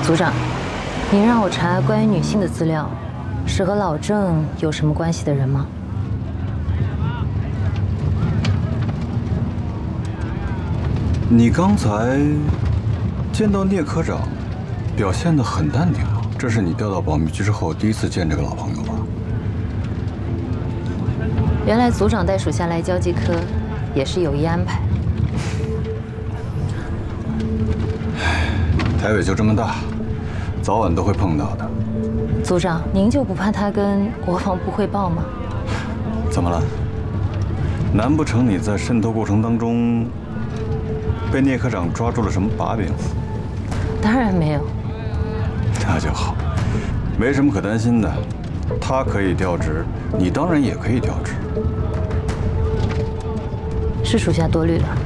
组长，您让我查关于女性的资料，是和老郑有什么关系的人吗？ 你刚才见到聂科长，表现得很淡定啊。这是你调到保密局之后第一次见这个老朋友吧？ 原来组长带属下来交际科，也是有意安排。 台北就这么大，早晚都会碰到的。 组长，您就不怕他跟国防部汇报吗？ 怎么了？难不成你在渗透过程当中被聂科长抓住了什么把柄？ 当然没有。 那就好，没什么可担心的。他可以调职，你当然也可以调职。 是属下多虑了。